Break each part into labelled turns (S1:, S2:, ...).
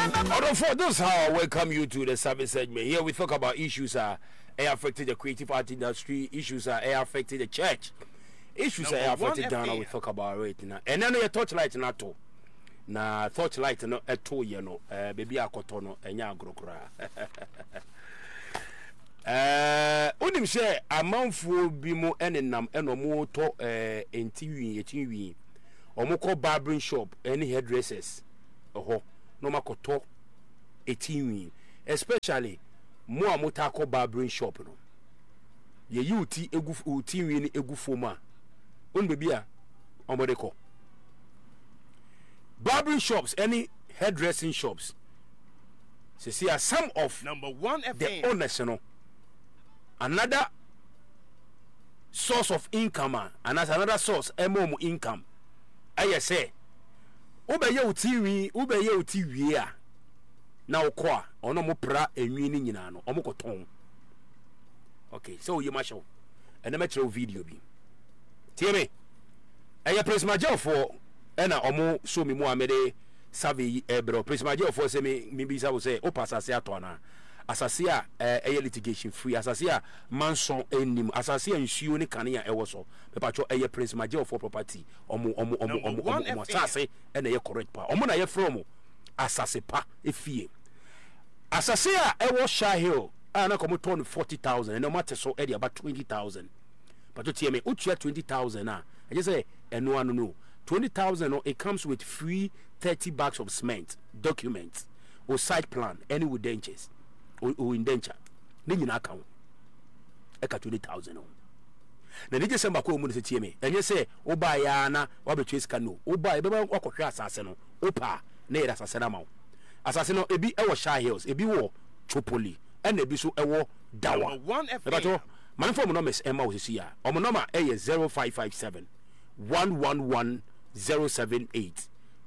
S1: For this how I welcome you to the service segment. Here we talk about issues affecting the creative art industry, issues affecting the church, issues affecting Ghana. We talk about it now. And then you touchlight na to. Na touchlight no eto ye no baby akoto no enya agrokra. Onim share amanfo bi mo enenam eno mo to entiwi omo ko barbering shop any hairdressers oho no makoto etiwi especially mo amotako barbering shop no ye yuti egu utiwi ni egu foma on bebi a omodeko barbering shops any hairdressing shops see are some of
S2: number one
S1: the owners no another source of income and as another source emo income I say ubeye utiwi a na okwa ono mo pra enwi ni nyina no omokoton okay so you ma show and na show video bi tie me eye Prisma for na omo so me mu amede save ebro Prisma for say me bi sa wo say o pasase ato na asase a eye litigation free asase a manson enim asase a nsuo ni kane a ewo so me pacho eye Prisma for property omo asase na eye correct pa omo na ye from asase pa efie asase a ewo Sha Hill na komo turn 40,000 and no matter so area about 20,000 but to tell me utua 20,000 I just say no 20,000 it comes with free 30 bags of cement documents or site plan any with dentures or indenture ni nyina account eka 20,000 no na nije semba ko mu ne tie me enye se oba ya na wabetwe sika no oba e beba wakɔhwe asase no opa na yɛ asase na mawo asase no ebi ɛwɔ Sha Hills ebi wɔ Chopoli ɛna ebi so ɛwɔ Dawa ebato manfo mo numbers ɛma wo sisi ya ɔmo number ɛyɛ 0557 111 078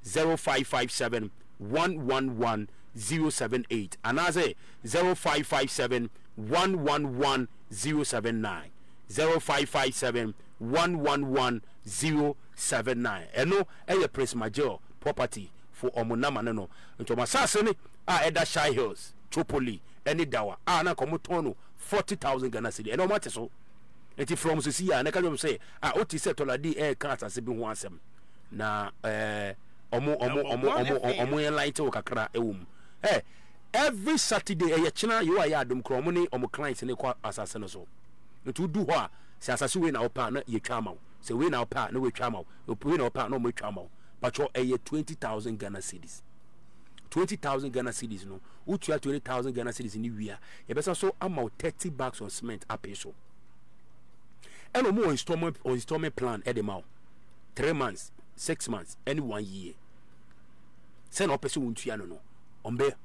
S1: 0557 111 078 and I say 0557 111 079 0557 111 079 eno eye Prisma property for omonama no nto masase ni eda Sha Hills Chopoli any Dawa na komo tono 40,000 Ghana cedi eno mate so eti from so see na ka jom say oti se toladi kan asase bi ho asem na omo light o kakra ewum every Saturday china you are adum kromo ni omo clients ni kwa asase no so to do ho se asase we na opa na ye twa mawo se we na opa na we twa mawo we na opa na mo twa mawo but your 20,000 Ghana cedis 20,000 Ghana cedis no utua 20,000 Ghana cedis ni wia ye besa so amount 30 bags on cement ape so eno mo installment plan e de mawo 3 months 6 months any 1 year send up person untua no ombe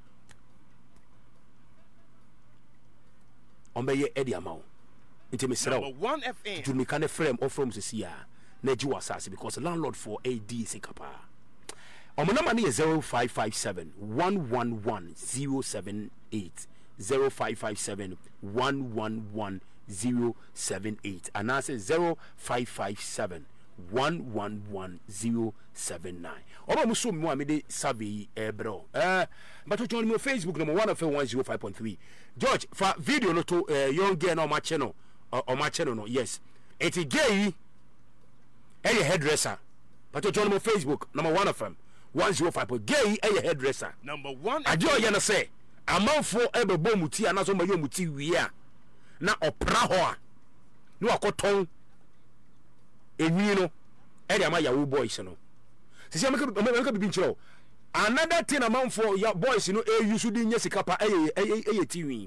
S1: ye e de amawo into me sra to me kind of frame or from Sia na ji wasase because landlord for AD sekapa omo number na 0557 111 078 0557 111 078 and I say 0557 111 oba muso mu amede save bro but join me on Facebook number 105.3 George for video no to young girl no my channel no yes it's gay a hairdresser but join me on Facebook number 105 gay a hairdresser
S2: number 1
S1: ajo ye no say amanfo ebebo muti anaso mayo muti wi a na opra ho a no akoton enwi no area ma yawo boys no sisi ameka bibi nchiro another thing amount for your boys no you should nye sikapa eye tiwi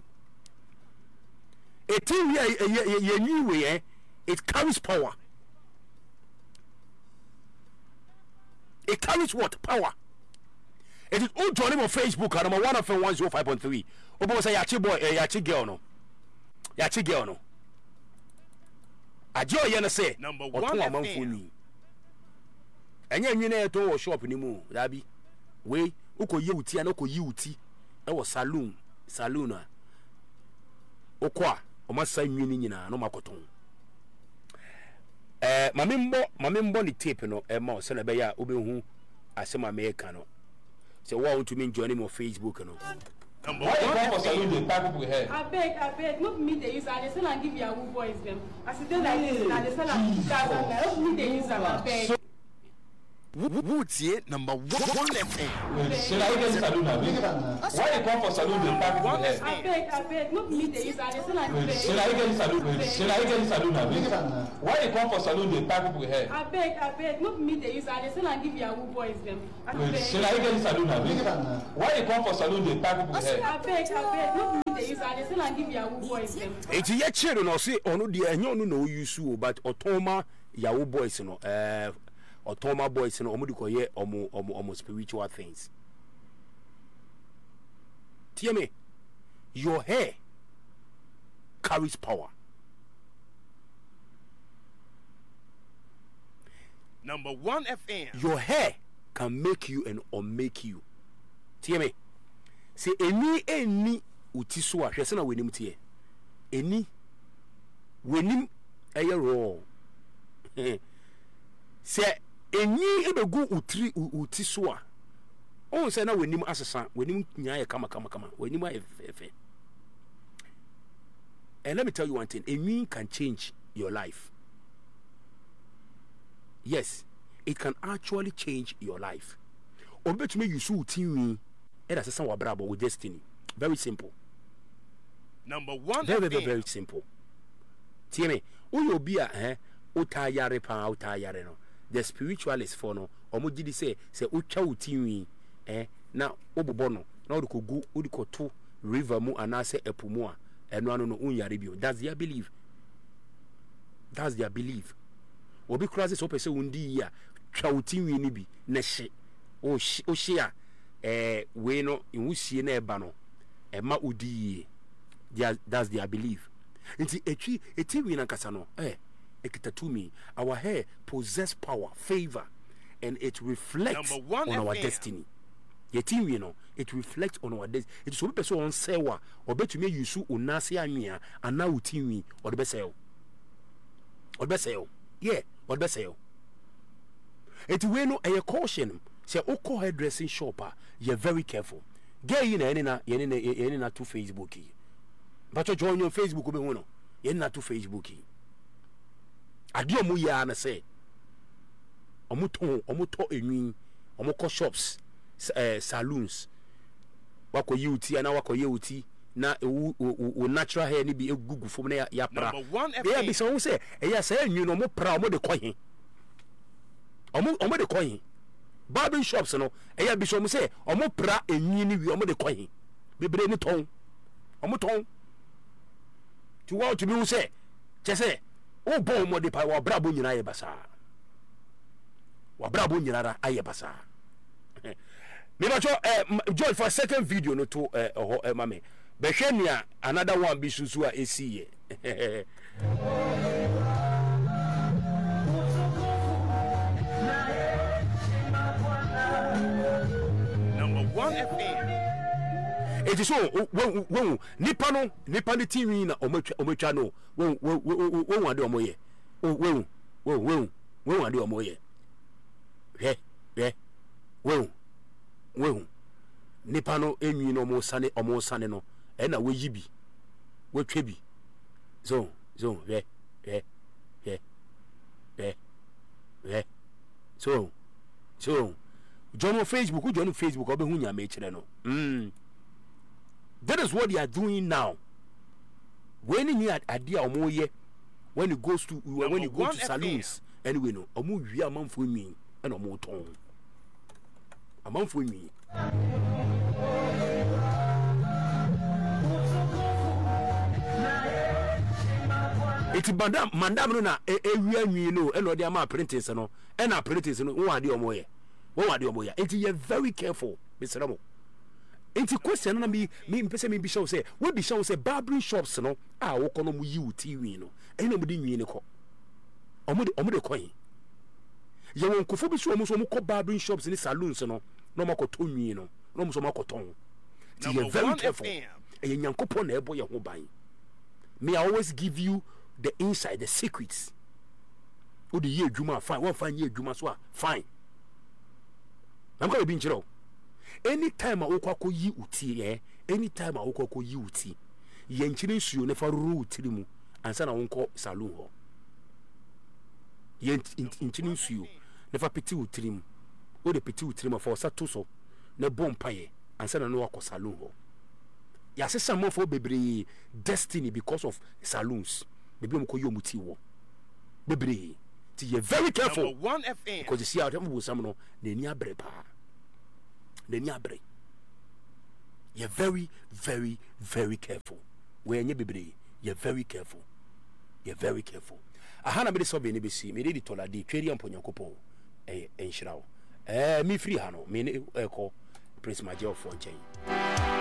S1: a tiwi ye nyiwe it carries power, it carries what power. It is all joining on Facebook number 105.3 obo say yachi boy yachi girl no ajo ye na say
S2: number 1
S1: amanfo ni enye nwi na eto wo shop ni mu dabi we ukoye uti ana ukoyi uti e wo saloon a okwa o masa nwi ni nyina no makoton mame mbo ni tape no e ma o se na be ya obehu asema America no say why want to me join him on Facebook and
S2: Why you come for salute the pack people here?
S3: I beg, not me the user. They sell and give Yahoo boys them. I sit there like this, and they sell and give guys and not me the user. I beg.
S4: What's it? Number 1 FM.
S2: Should I get salute now? Why you come for salute the pack people here?
S3: I beg, not me the user. They sell and give.
S2: Should I get salute? Should I get salute now? Why you come for salute the pack people here?
S3: I beg, not me the user. They sell and give Yahoo boys them.
S2: Should I get salute now? Why you come for salute the pack people here?
S3: I beg, not me the user. They sell and give Yahoo boys them.
S1: it's ye chere no say ono de enyo no no use but otoma Yahoo boys no otoma boys no omo de koye omo spiritual things. Hear me, your hair carries power.
S4: Number 1 FM.
S1: Your hair can make you and or make you. Hear me, say any utiso a hwese na wenim tie any wenim eye raw say any ebegu utiso a on say na wenim asesa wenim nyaye kama wenim aye fefe. And let me tell you one thing, a can change your life. Yes, it can actually change your life. Obetumi yusu tinwi e da sesa wa brabo with destiny. Very simple.
S4: Number 1
S1: very,
S4: FM.
S1: very, very simple. Tell me, who be a utayare pa utayare no. The spiritualist for no. Omo jidi say ucha utinwi na obobono na odiko gu odiko to river mu anase epu mu a eno ano no unyare bio. That's their belief. That's their belief. Obi cross so pese undi ya twa utinwi ni bi na hye. O hye a we no inwusie na eba no ema udi. That's their belief. Nti etiwi na kasa no ekitatumi, our hair possess power, favor, and it reflects on our destiny. Yetiwi no, it reflects on our destiny. It so person on sewa obetumi yusu onase anwea ana utiwi odebesel. Yeah, odebesel. Etiwe no eye caution say oko hairdressing shop you're very careful. Get you na to Facebook. But you join your Facebook be no yen na to Facebook ade omu ya na say omu to enwi omu ko shops saloons wako yuti na wako yuti na natural hair ni bi egugu fom na ya pra ya bi so say eya say enwi no omu pra omu de kohin omu de kohin barber shops no eya bi so omu say omu pra enwi ni wi omu de kohin bebre ni ton omu ton to want to be say say o bon mo de pa wa brabo nyina ye basa wa brabo nyina ra aye basa me ba cho George for second video no to mame be hwenia another one bi susu a esi ye
S4: Number 1 FM.
S1: It is so when nipa no TV na ometwa no when ade omoye when ade omoye when nipa no enwi no omo sane no e na we yibi we twa bi so so join Facebook obehu nya me kire no that is what they are doing now. When you need idea omoye when it goes to when you go to saloons anyway no omo wi amanfo nwi and omo ton amanfo nwi iti mandam no na ewi anwi no e no de ama apprentice no e na apprentice no won ade omoye iti you very careful Mr. Ramo. Enti question na me pese me bi show say we bi show say barbering shops no a wo kono mu yi uti wi no e na mu di nwi ne ko omo de coin ye won kofo bi so mo ko barbering shops ni saloons no no ma ko to nwi no no mo so ma ko ton ti you very careful e nyankopon na ebo ye ho ban me I always give you the inside the secrets o de ye adwuma fine won fine ye adwuma so a fine am ko bi nchiro anytime a wokɔ yi uti anytime a wokɔ yi uti ye nkyini nsuo ne fa ruru utiri mu ansa na wonko saloon ho ye nkyini nsuo ne fa peti utiri mu o de peti utiri mu fa sato so ne bompaye ansa na no wakɔ saloon ho ya sesa mo fo bebre destiny because of saloons bebre mo ko yo muti wo bebre ti you very careful
S4: Number 1 FM.
S1: because you see how them some no na ni abre pa na ni abre you're very very very careful when you bebre you're very careful ahana me so be ne besi me dey tolade tweri amponyakopo enhyirawo me free ha no me ne eko Prince Major for nchen